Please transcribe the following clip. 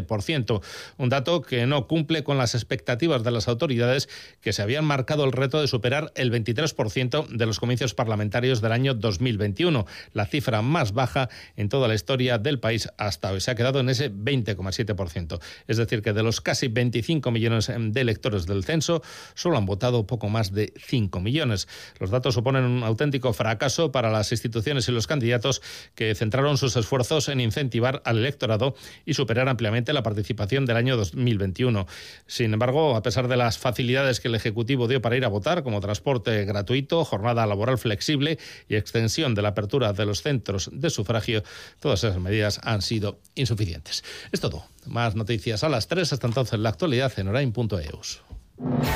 7%, un dato que no cumple con las expectativas de las autoridades, que se habían marcado el reto de superar el 23% de los comicios parlamentarios del año 2021, la cifra más baja en toda la historia del país hasta hoy. Se ha quedado en ese 20,7%. Es decir, que de los casi 25 millones de electores del censo, solo han votado poco más de 5 millones. Los datos suponen un auténtico fracaso para las instituciones y los candidatos, que centraron sus esfuerzos en incentivar al electorado y superar ampliamente la participación del año 2021. Sin embargo, a pesar de las facilidades que el Ejecutivo dio para ir a votar, como transporte gratuito, jornada laboral flexible y extensión de la apertura de los centros de sufragio, todas esas medidas han sido insuficientes. Es todo. Más noticias a las 3. Hasta entonces, la actualidad en Orain.eus.